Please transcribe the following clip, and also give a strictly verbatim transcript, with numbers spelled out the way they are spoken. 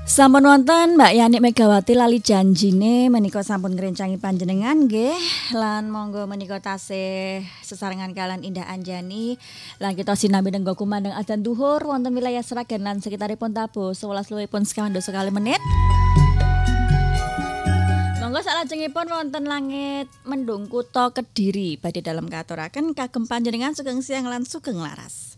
Sampun wonten Mbak Yani Megawati lali janjine menika sampun ngrencangi panjenengan nggih lan monggo menika tasih sesarengan kalian Indah Anjani lan kita sinambi nenggo kumandeng adzan duhur wonten wilayah Sragen lan sekitaripun Tabo sewelas luwihipun sekawan dasa sekali menit. Monggo salajengipun wonten langit mendung kutha Kediri badhe dalem katuraken kagem panjenengan sugeng siang lan sugeng laras.